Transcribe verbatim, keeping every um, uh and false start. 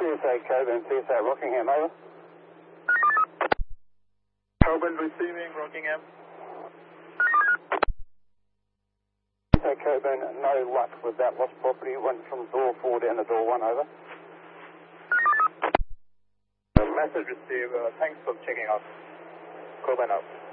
S A Coburn, C S A Rockingham, over. Coburn receiving, Rockingham. C S A Coburn, no luck with that lost property. Went from door four down to door one, over. Message received. Uh, thanks for checking out. Coburn out.